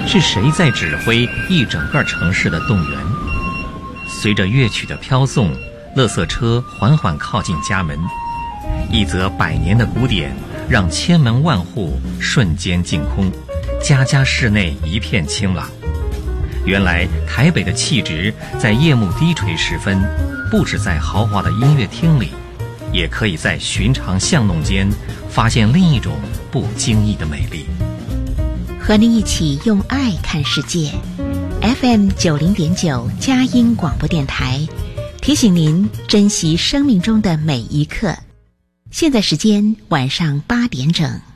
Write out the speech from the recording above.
是谁在指挥一整个城市的动员？随着乐曲的飘送，垃圾车缓缓靠近家门，一则100年的古典让千门万户瞬间净空，家家室内一片清朗。原来台北的气质在夜幕低垂时分，不止在豪华的音乐厅里，也可以在寻常巷弄间发现另一种不经意的美丽。 和您一起用爱看世界。FM 90.9佳音广播电台提醒您珍惜生命中的每一刻。现在时间晚上8点整。